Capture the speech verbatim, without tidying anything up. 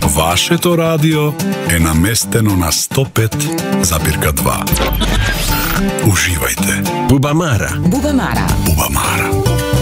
Вашето радио е наместено на сто пет запирка два. Уживајте. Бубамара. Бубамара. Бубамара.